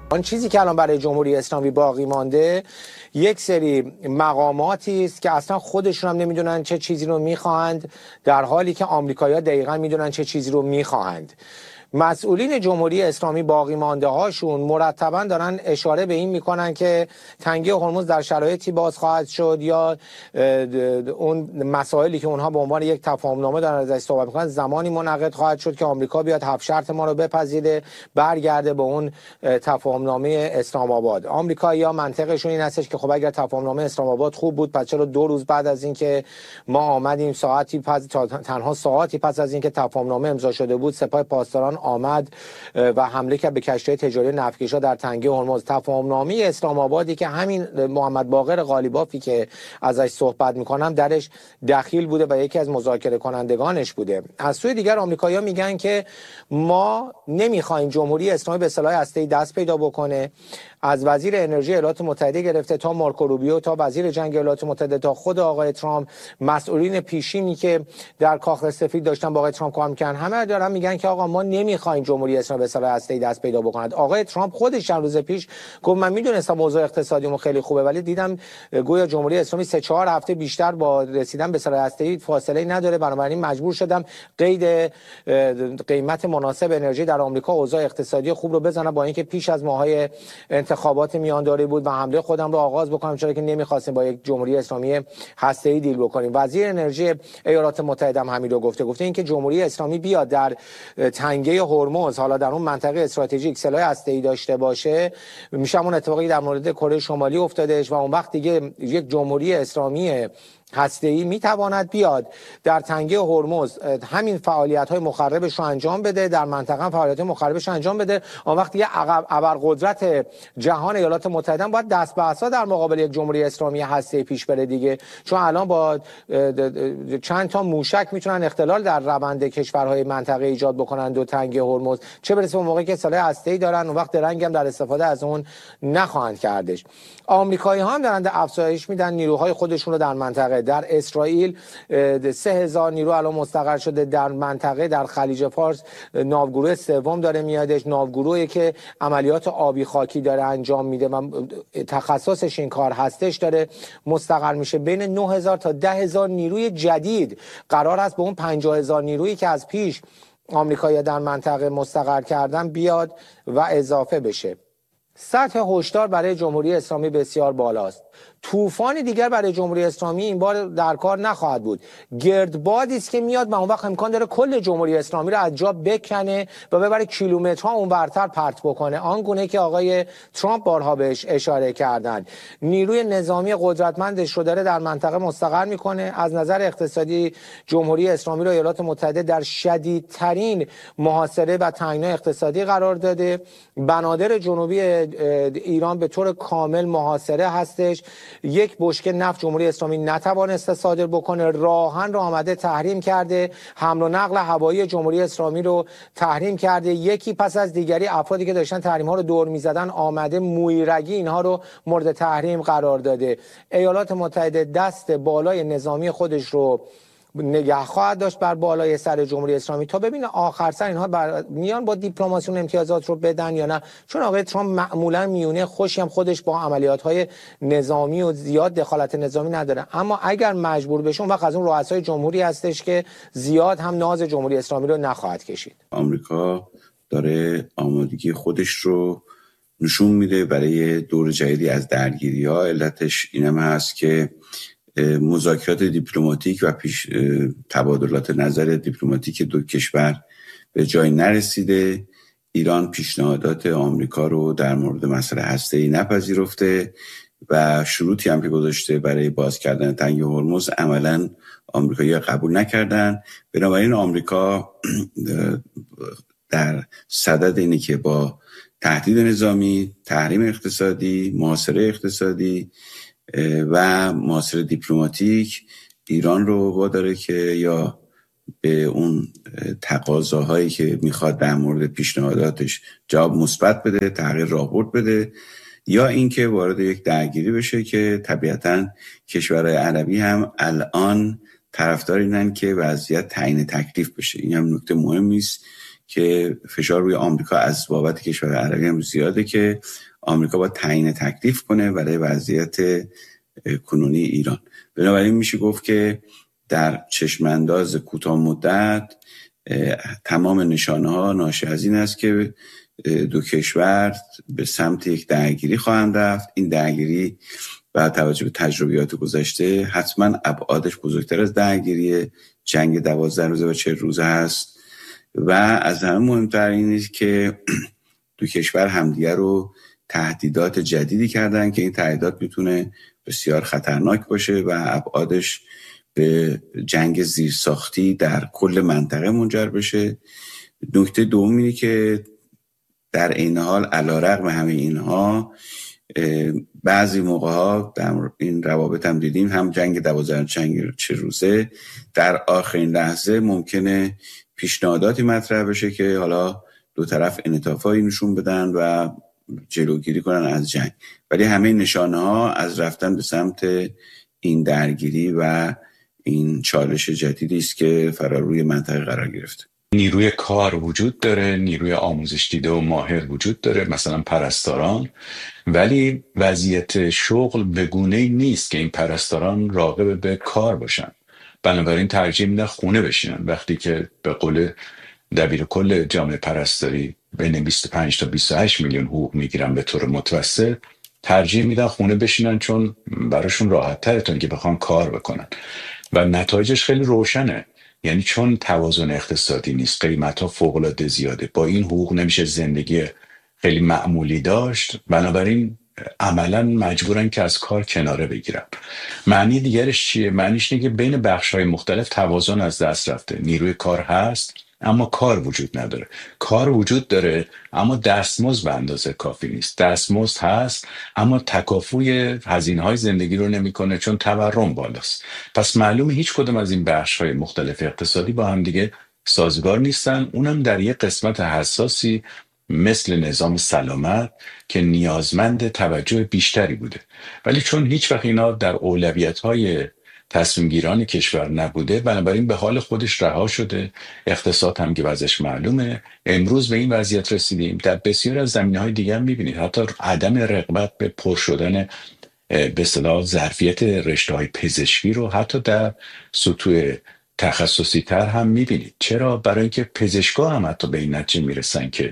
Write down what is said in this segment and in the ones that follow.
آن چیزی که الان برای جمهوری اسلامی باقی مانده یک سری مقاماتی است که اصلا خودشون هم نمیدونن چه چیزی رو میخواهند، در حالی که آمریکایی‌ها دقیقاً میدونن چه چیزی رو میخواهند. مسئولین جمهوری اسلامی باقی مانده هاشون مرتبا دارن اشاره به این میکنن که تنگه هرمز در شرایطی باز خواهد شد یا اون مسائلی که اونها به عنوان یک تفاهمنامه دارن ازش صحبت میکنن زمانی منعقد خواهد شد که آمریکا بیاد 7 شرط ما رو بپذیره، برگرده به اون تفاهمنامه اسلام آباد. آمریکایی‌ها منطقشون این هستش که خب اگر تفاهمنامه اسلام آباد خوب بود، پس چرا 2 روز بعد از اینکه ما آمدیم تنها ساعتی پس از اینکه تفاهمنامه امضا شده بود، سپاه پاسداران آمد و حمله کرد به کشتی تجاری نفتکشا در تنگه هرمز. تفاهمنامه اسلام آبادی که همین محمد باقر قالیبافی که ازش صحبت میکنم درش دخیل بوده و یکی از مذاکره کنندگانش بوده. از سوی دیگر آمریکایی‌ها میگن که ما نمیخوایم جمهوری اسلامی به سلاح هسته‌ای دست پیدا بکنه. از وزیر انرژی ایالات متحده گرفته تا مارکو روبیو تا وزیر جنگ ایالات متحده تا خود آقای ترامپ، مسئولین پیشینی که در کاخ سفید داشتن با آقای ترامپ کار می‌کردن، همه دارن میگن که آقا ما نمیخوایم جمهوری اسلامی به سلاح هسته‌ای دست پیدا بکند. آقای ترامپ خودش چند روز پیش گفت من میدونستم اوضاع اقتصادیمون خیلی خوبه، ولی دیدم گویا جمهوری اسلامی 3-4 هفته بیشتر با رسیدن به سلاح هسته‌ای فاصله نداره، بنابراین مجبور شدم قید قیمت مناسب انرژی در آمریکا اوضاع اقتصادی خوب رو بزنم، با اینکه پیش از ماهای انتخابات میانداری بود و حمله خودم رو آغاز بکنم، چرا که نمیخواستیم با یک جمهوری اسلامی هسته‌ای دیل بکنیم. وزیر انرژی ایالات متحده هم همین رو گفته اینکه جمهوری اسلامی بیاد در تنگه هرمز، حالا در اون منطقه استراتژیک، سلاح هسته‌ای داشته باشه، میشه اون اتفاقی در مورد کره شمالی افتادهش و اون وقت دیگه یک جمهوری اسلامی هسته‌ای میتواند بیاد در تنگه هرمز همین فعالیت‌های مخربش رو انجام بده، در منطقه فعالیت‌های مخربش رو انجام بده. اون وقت دیگه ابرقدرت جهان ایالات متحده باید دست به عصا در مقابل یک جمهوری اسلامی هسته‌ای پیش بره دیگه، چون الان با چند تا موشک میتونن اختلال در روند کشورهای منطقه ایجاد بکنن دو تنگه هرمز، چه برسه اون موقعی که سلاح هسته‌ای دارن، اون وقت درنگ هم در استفاده از اون نخواهند کردش. آمریکایی‌ها هم دارن افزایش میدن نیروهای خودشون رو در منطقه. در اسرائیل 3000 نیرو الان مستقر شده در منطقه. در خلیج فارس ناوگروه سوم داره میادش، ناوگروهی که عملیات آبی خاکی داره انجام میده و تخصصش این کار هستش داره مستقر میشه. بین 9000 تا 10000 نیروی جدید قرار است به اون 50000 نیرویی که از پیش آمریکایی‌ها در منطقه مستقر کردن بیاد و اضافه بشه. سطح هشدار برای جمهوری اسلامی بسیار بالاست. طوفان دیگر برای جمهوری اسلامی این بار در کار نخواهد بود. گردبادی است که میاد و اون وقت امکان داره کل جمهوری اسلامی رو از جا بکنه و ببره کیلومترها اونورتر پرت بکنه، آنگونه که آقای ترامپ بارها بهش اشاره کردند. نیروی نظامی قدرتمندش رو داره در منطقه مستقر میکنه. از نظر اقتصادی جمهوری اسلامی رو ایالات متحده در شدیدترین محاصره و تنگنای اقتصادی قرار داده. بنادر جنوبی ایران به طور کامل محاصره هستش. یک بشکه نفت جمهوری اسلامی نتوانسته صادر بکنه. راهن رو آمده تحریم کرده، حمل و نقل هوایی جمهوری اسلامی رو تحریم کرده. یکی پس از دیگری افرادی که داشتن تحریم ها رو دور میزدن آمده مویرگی اینها رو مورد تحریم قرار داده. ایالات متحده دست بالای نظامی خودش رو نگه خواهد داشت بر بالای سر جمهوری اسلامی تا ببینه آخر سر اینها میان با دیپلماسی اون امتیازات رو بدن یا نه، چون آقای ترامپ معمولا میونه خوشی هم خودش با عملیات‌های نظامی و زیاد دخالت نظامی نداره، اما اگر مجبور بشه اون وقت از اون رؤسای جمهوری هستش که زیاد هم ناز جمهوری اسلامی رو نخواهد کشید. آمریکا داره آمادگی خودش رو نشون میده برای دور جدیدی از درگیری‌ها. علتش اینم هست که مذاکرات دیپلماتیک و تبادلات نظر دیپلماتیک دو کشور به جای نرسیده. ایران پیشنهادات آمریکا رو در مورد مسئله هسته‌ای نپذیرفته و شروطی هم که گذاشته برای باز کردن تنگه هرمز عملاً آمریکایی‌ها قبول نکردن. بنابراین آمریکا در صدد اینه که با تهدید نظامی، تحریم اقتصادی، محاصره اقتصادی و محاصره دیپلماتیک ایران رو واداره که یا به اون تقاضاهایی که میخواد در مورد پیشنهاداتش جواب مثبت بده، تغییر راهبرد بده، یا اینکه وارد یک درگیری بشه که طبیعتاً کشورهای عربی هم الان طرفدار اینن که وضعیت تعیین تکلیف بشه. این هم نکته مهمی است که فشار روی آمریکا از بابت کشور عربی هم زیاده که آمریکا با تعیین تکلیف کنه برای وضعیت کنونی ایران. بنابراین میشه گفت که در چشمانداز کوتاه مدت تمام نشانه ها ناشی از این است که دو کشور به سمت یک درگیری خواهند رفت. این درگیری با توجه به تجربیات گذشته حتما ابعادش بزرگتر از درگیری جنگ 12 روزه و 40 روزه هست و از همه مهمتر این است که دو کشور همدیگر رو تهدیدات جدیدی کردن که این تهدیدات میتونه بسیار خطرناک باشه و ابعادش به جنگ زیرساختی در کل منطقه منجر بشه. نکته دوم اینه که در این حال علیرغم همه اینها بعضی موقع‌ها در این روابط هم دیدیم هم جنگ 12 جنگ 40 روزه در آخرین لحظه ممکنه پیشنهاداتی مطرح بشه که حالا دو طرف انعطافایی نشون بدن و جلوگیری کنن از جنگ، ولی همه نشانه ها از رفتن به سمت این درگیری و این چالش جدیدی است که فراروی منطقه قرار گرفته. نیروی کار وجود داره، نیروی آموزش دیده و ماهر وجود داره، مثلا پرستاران، ولی وضعیت شغل به گونه‌ای نیست که این پرستاران راغب به کار باشن. بنابراین ترجیح میدن خونه بشینن. وقتی که به قول دبیر کل جامعه پرستاری بین 25 تا 28 میلیون حقوق میگیرن به طور متوسط، ترجیح میدن خونه بشینن چون براشون راحت تره تا اینکه بخوان کار بکنن و نتایجش خیلی روشنه. یعنی چون توازن اقتصادی نیست، قیمت‌ها فوق‌العاده زیاده، با این حقوق نمیشه زندگی خیلی معمولی داشت، بنابراین عملا مجبورن که از کار کناره بگیرن. معنی دیگرش چیه؟ معنیش اینه که بین بخش‌های مختلف توازن از دست رفته. نیروی کار هست اما کار وجود نداره، کار وجود داره اما دستمزد به اندازه کافی نیست، دستمزد هست اما تکافوی هزینه‌های زندگی رو نمی‌کنه چون تورم بالاست. پس معلومه هیچ کدوم از این بخش‌های مختلف اقتصادی با هم دیگه سازگار نیستن، اونم در یک قسمت حساسی مثل نظام سلامت که نیازمند توجه بیشتری بوده. ولی چون هیچ وقت اینا در اولویت‌های تصمیم گیران کشور نبوده، بنابراین به حال خودش رها شده. اقتصاد هم که وضعش معلومه، امروز به این وضعیت رسیدیم. در بسیار از زمینه‌های دیگه هم می‌بینید حتی عدم رغبت به پر شدن به اصطلاح ظرفیت رشته‌های پزشکی رو حتی در سطوح تخصصی تر هم می‌بینید. چرا؟ برای اینکه پزشکا هم حتی به این نتیجه میرسن که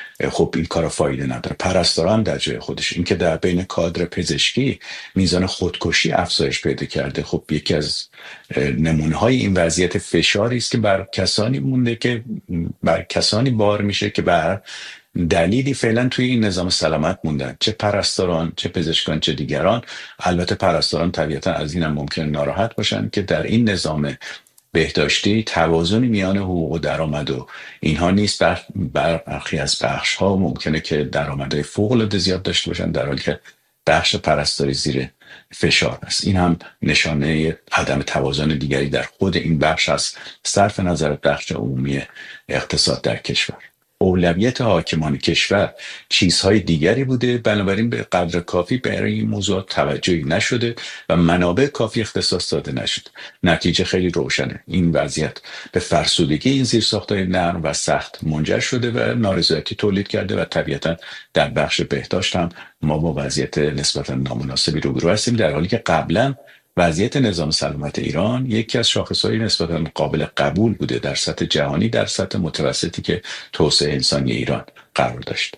خب این کارا فایده نداره. پرستاران در جای خودش، این که در بین کادر پزشکی میزان خودکشی افزایش پیدا کرده، خب یکی از نمونه‌های این وضعیت فشاری است که بر کسانی مونده که بر کسانی بار میشه که بر دلیلی فعلا توی این نظام سلامت موندن، چه پرستاران، چه پزشکان، چه دیگران. البته پرستاران طبیعتا از اینم ممکن ناراحت باشن که در این نظام بهداشتی توازنی میان حقوق و درآمد و اینها نیست. برخی از بخش ها ممکنه که درآمدهای فوق‌العاده زیاد داشته باشن در حالی که بخش پرستاری زیر فشار است. این هم نشانه عدم توازن دیگری در خود این بخش است صرف نظر بخش عمومی اقتصاد در کشور. اولویت حاکمان کشور چیزهای دیگری بوده، بنابراین به قدر کافی برای این موضوع توجهی نشده و منابع کافی اختصاص داده نشده. نتیجه خیلی روشنه، این وضعیت به فرسودگی این زیرساخت‌های نرم و سخت منجر شده و نارضایتی تولید کرده و طبیعتا در بخش بهداشت هم ما با وضعیت نسبتا نامناسبی روبرو هستیم، در حالی که قبلا وضعیت نظام سلامت ایران یکی از شاخصهای نسبتا قابل قبول بوده در سطح جهانی، در سطح متوسطی که توسعه انسانی ایران قرار داشت.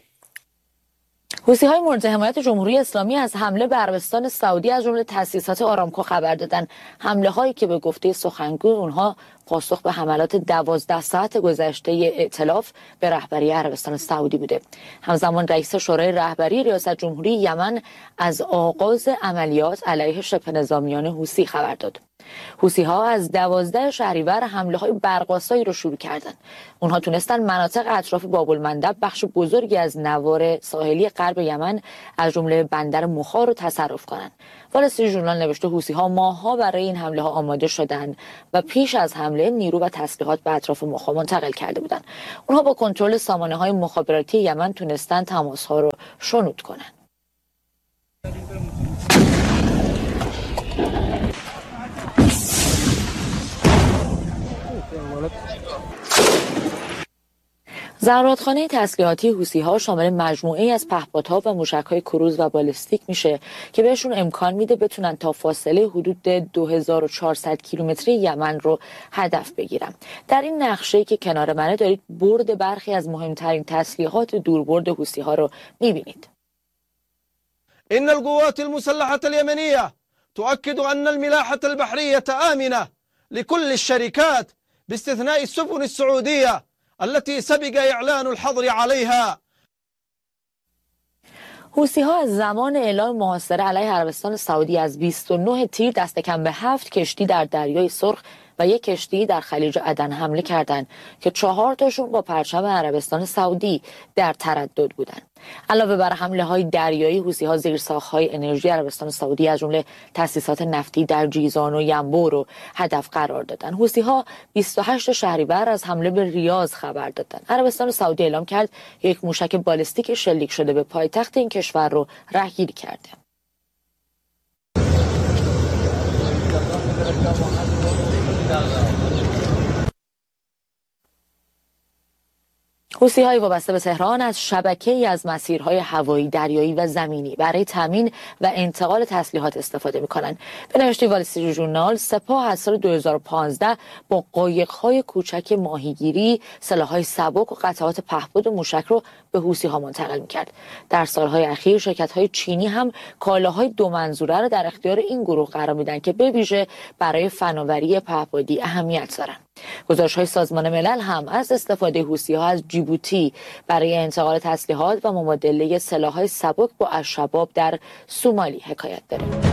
حوثی‌های مورد حمایت جمهوری اسلامی از حمله به عربستان سعودی از جمله تأسیسات آرامکو خبر دادند. حمله‌هایی که به گفته سخنگوی اونها پاسخ به حملات 12 ساعت گذشته ائتلاف به رهبری عربستان سعودی بوده. همزمان رئیس شورای رهبری ریاست جمهوری یمن از آغاز عملیات علیه شبه نظامیان حوثی خبر داد. حوثی‌ها از 12 شهریور حمله‌های برق‌آسایی رو شروع کردند. اونها تونستن مناطق اطراف باب‌المندب، بخش بزرگی از نوار ساحلی غرب یمن از جمله بندر مخا رو تصرف کنند. وال استریت ژورنال نوشته حوثی‌ها ماه‌ها برای این حمله‌ها آماده شدند و پیش از حمله نیرو و تسلیحات به اطراف مخا منتقل کرده بودند. اونها با کنترل سامانه‌های مخابراتی یمن تونستن تماس‌ها رو شنود کنند. زرادخانه تسلیحاتی حوثی‌ها شامل مجموعه‌ای از پهپادها و موشک‌های کروز و بالستیک میشه که بهشون امکان میده بتونن تا فاصله حدود 2400 کیلومتری یمن رو هدف بگیرن. در این نقشه‌ای که کنار منه دارید برد برخی از مهمترین تسلیحات دوربرد حوثی‌ها رو می‌بینید. إن القوات المسلحة اليمنية تؤكد أن الملاحة البحرية آمنة لكل الشركات باستثناء السفن السعودية التي سبق إعلان الحظر عليها. حوثی‌ها از زمان اعلام محاصره علیه عربستان سعودی از 29 تیر دست کم به 7 کشتی در دریای سرخ و یک کشتی در خلیج عدن حمله کردند که 4 تاشون با پرچم عربستان سعودی در تردد بودند. علاوه بر حمله‌های دریایی، حوثی‌ها زیرساخت‌های انرژی عربستان سعودی از جمله تأسیسات نفتی در جیزان و ینبو رو هدف قرار دادند. حوثی‌ها 28 شهریور از حمله به ریاض خبر دادند. عربستان سعودی اعلام کرد یک موشک بالستیک شلیک شده به پایتخت این کشور رو رهگیری کرده. حوثی‌های وابسته به تهران از شبکه‌ای از مسیرهای هوایی، دریایی و زمینی برای تامین و انتقال تسلیحات استفاده می‌کنند. به نوشته وال استریت ژورنال، سپاه از سال 2015 با قایق‌های کوچک ماهیگیری، سلاح‌های سبک و قطعات پهپاد و موشک رو به حوثی‌ها منتقل می‌کرد. در سال‌های اخیر شرکت‌های چینی هم کالاهای دو منظوره را در اختیار این گروه قرار میدن که به ویژه برای فناوری پهپادی اهمیت دارند. گزارش‌های سازمان ملل هم از استفاده حوثی‌ها از جیبوتی برای انتقال تسلیحات و مبادله سلاح‌های سبک با الشباب در سومالی حکایت داره.